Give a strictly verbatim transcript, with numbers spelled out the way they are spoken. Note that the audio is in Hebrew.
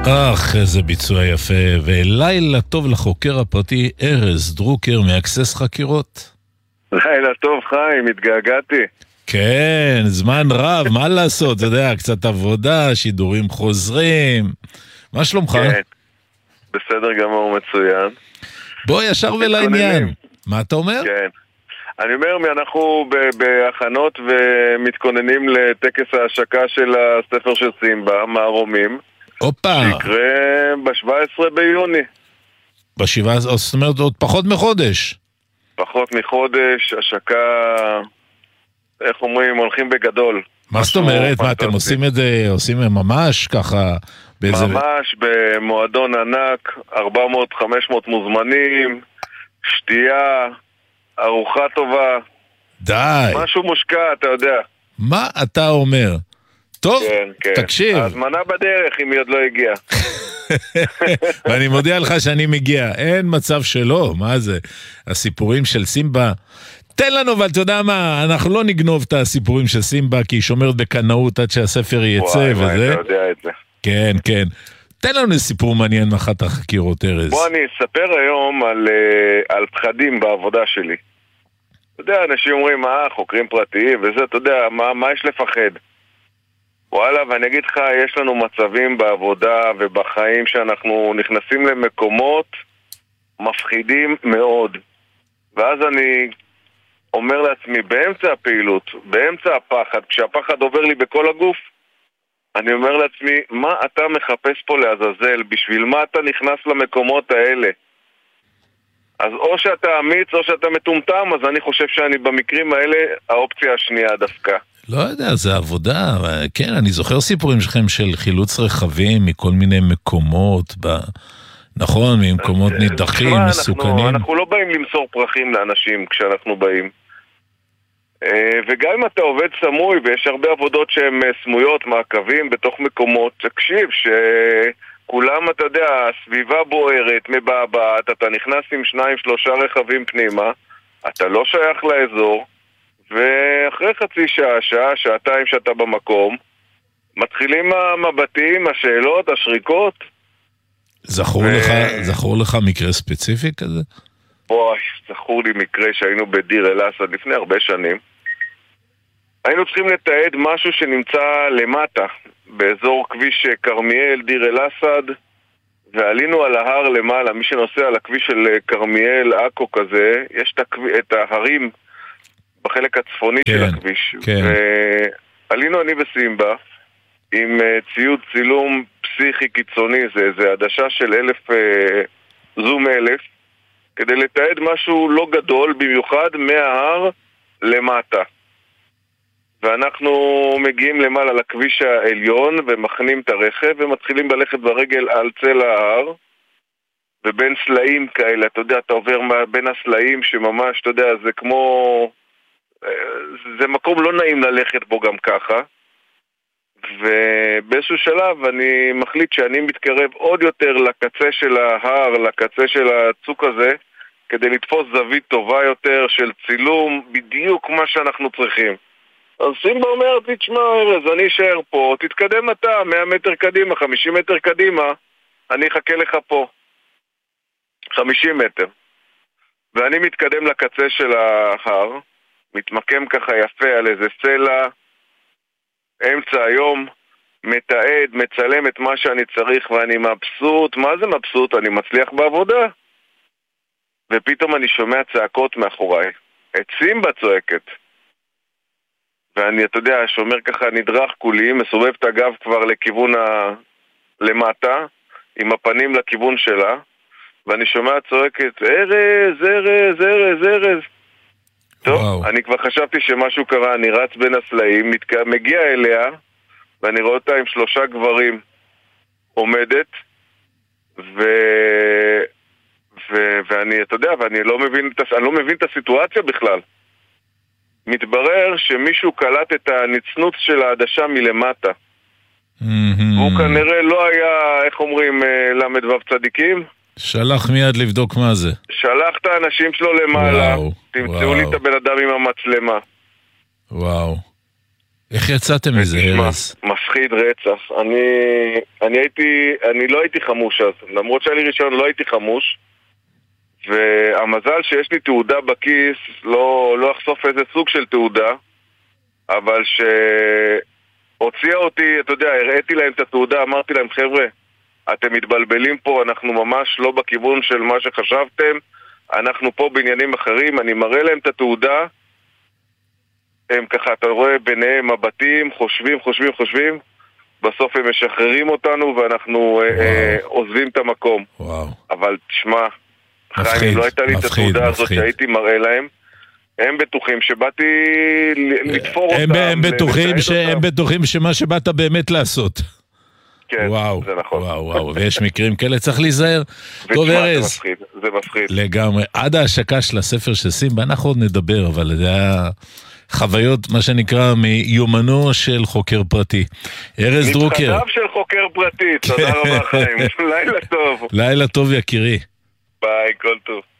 אך, איזה ביצוע יפה, ולילה טוב לחוקר הפרטי ארז דרוקר מאקסס חקירות. לילה טוב חיים, התגעגעתי. כן, זמן רב, מה לעשות, אתה יודע, קצת עבודה, שידורים חוזרים. מה שלומך? כן, בסדר גמור, מצוין. בוא ישר ולעניין. מה אתה אומר? כן. אני אומר, אנחנו בהכנות ומתכוננים לטקס ההשקה של הספר של סימבה, מערומים. אופה. שיקרה ב-שבעה עשר ביוני. ב-שבעה, זאת אומרת, עוד פחות מחודש. פחות מחודש, השקה, איך אומרים, הולכים בגדול. מה זאת אומרת? מה, אתם עושים את זה, עושים ממש ככה? באיזה... ממש במועדון ענק, ארבע מאות חמש מאות מוזמנים, שתייה, ארוחה טובה. די. משהו מושקע, אתה יודע. מה אתה אומר? טוב, כן, כן. תקשיב. הזמנה בדרך אם היא עוד לא הגיעה. ואני מודיע לך שאני מגיע. אין מצב שלא, מה זה? הסיפורים של סימבה. תן לנו, אבל אתה יודע מה, אנחנו לא נגנוב את הסיפורים של סימבה, כי היא שומרת בקנאות עד שהספר יצא וזה. וואי, אתה יודע את זה. כן, כן. תן לנו סיפור מעניין מאחת החקירות, ארז. בוא אני אספר היום על, על פחדים בעבודה שלי. אתה יודע, אנשים אומרים, מה, חוקרים פרטיים וזה, אתה יודע, מה, מה יש לפחד? וואלה, ואני אגיד לך, יש לנו מצבים בעבודה ובחיים שאנחנו נכנסים למקומות מפחידים מאוד. ואז אני אומר לעצמי, באמצע הפעילות, באמצע הפחד, כשהפחד עובר לי בכל הגוף, אני אומר לעצמי, מה אתה מחפש פה לעזאזל? בשביל מה אתה נכנס למקומות האלה? אז או שאתה אמיץ או שאתה מטומטם, אז אני חושב שאני במקרים האלה האופציה השנייה דווקא. לא יודע, זה עבודה. כן, אני זוכר סיפורים שלכם של חילוץ רכבים מכל מיני מקומות, ב... נכון, ממקומות נידחים, שמה, מסוכנים. אנחנו, אנחנו לא באים למסור פרחים לאנשים כשאנחנו באים. וגם אם אתה עובד סמוי, ויש הרבה עבודות שהן סמויות, מעקבים בתוך מקומות, תקשיב שכולם, אתה יודע, הסביבה בוערת, מבעבעת, אתה נכנס עם שניים, שלושה רכבים פנימה, אתה לא שייך לאזור, ואחרי חצי שעה, שעה, שעתיים שאתה במקום, מתחילים המבטים, השאלות, השריקות. זכור ו... לך, זכור לך מקרה ספציפי כזה? בואי, זכור לי מקרה שהיינו בדיר אל-אסד לפני הרבה שנים. היינו צריכים לתעד משהו שנמצא למטה, באזור כביש קרמיאל, דיר אל-אסד, ועלינו על ההר למעלה. מי שנוסע על הכביש של קרמיאל, אקו כזה, יש את ההרים בחלק הצפוני כן, של הכביש. כן. ועלינו אני וסימבה עם ציוד צילום פסיכי קיצוני, זה, זה עדשה של אלף, זום אלף, כדי לתעד משהו לא גדול, במיוחד מההר למטה. ואנחנו מגיעים למעלה לכביש העליון ומכנים את הרכב ומתחילים ללכת ברגל על צל ההר, ובין סלעים כאלה, אתה יודע, אתה עובר בין הסלעים שממש, אתה יודע, זה כמו... זה מקום לא נעים ללכת בו גם ככה. ובאיזשהו שלב אני מחליט שאני מתקרב עוד יותר לקצה של ההר, לקצה של הצוק הזה, כדי לתפוס זווית טובה יותר של צילום, בדיוק מה שאנחנו צריכים. אז סימבה אומר, תשמע ארז, אני אשאר פה, תתקדם אתה, מאה מטר קדימה, חמישים מטר קדימה, אני אחכה לך פה. חמישים מטר. ואני מתקדם לקצה של ההר, מתמקם ככה יפה על איזה סלע, אמצע היום, מתעד, מצלם את מה שאני צריך ואני מבסוט. מה זה מבסוט? אני מצליח בעבודה. ופתאום אני שומע צעקות מאחוריי. את סימבה צועקת. ואני, אתה יודע, שומר ככה נדרך כולי, מסובב את הגב כבר לכיוון ה... למטה, עם הפנים לכיוון שלה, ואני שומע צועקת, ארז, ארז, ארז, ארז. טוב, וואו. אני כבר חשבתי שמשהו קרה, אני רץ בין הסלעים, מתק... מגיע אליה, ואני רואה אותה עם שלושה גברים עומדת, ו... ו... ואני, אתה יודע, ואני לא מבין, אני לא מבין את הסיטואציה בכלל. מתברר שמישהו קלט את הניצנוץ של העדשה מלמטה. Mm-hmm. הוא כנראה לא היה, איך אומרים, למד וו צדיקים. שלח מיד לבדוק מה זה. שלח את האנשים שלו למעלה. וואו, תמצאו וואו. לי את הבן אדם עם המצלמה. וואו. איך יצאתם מזה, ארז? מפחיד רצח. אני, אני הייתי, אני לא הייתי חמוש אז. למרות שהיה לי רישיון, לא הייתי חמוש. והמזל שיש לי תעודה בכיס, לא, לא אחשוף איזה סוג של תעודה, אבל שהוציאה אותי, אתה יודע, הראיתי להם את התעודה, אמרתי להם, חבר'ה, אתם מתבלבלים פה, אנחנו ממש לא בכיוון של מה שחשבתם, אנחנו פה בעניינים אחרים, אני מראה להם את התעודה, הם ככה, אתה רואה ביניהם מבטים, חושבים, חושבים, חושבים, בסוף הם משחררים אותנו ואנחנו אה, אה, עוזבים את המקום. וואו. אבל תשמע, מפחיד, חיים, אם לא הייתה לי מפחיד, את התעודה הזאת מפחיד. שהייתי מראה להם, הם בטוחים שבאתי לתפור הם, אותם. הם, בטוחים ש... אותם. הם בטוחים שמה שבאת באמת לעשות. כן, וואו, זה נכון. וואו, וואו, ויש מקרים כאלה, צריך להיזהר. טוב, ותשמע, ארז. זה מפחיד, זה מפחיד. לגמרי. עד ההשקה של הספר של סימבה, אנחנו עוד נדבר, אבל זה היה חוויות, מה שנקרא, מיומנו של חוקר פרטי. ארז דרוקר. נבחדיו של חוקר פרטי, תודה רבה חיים. לילה טוב. לילה טוב יקירי. ביי, כל טוב.